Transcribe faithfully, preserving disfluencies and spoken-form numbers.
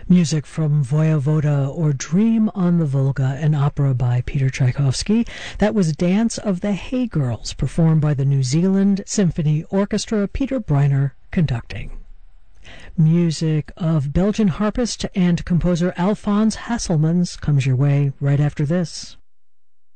Music from Voyevoda or Dream on the Volga, an opera by Peter Tchaikovsky. That was Dance of the Hay Girls, performed by the New Zealand Symphony Orchestra, Peter Briner conducting. Music of Belgian harpist and composer Alphonse Hasselmans comes your way right after this.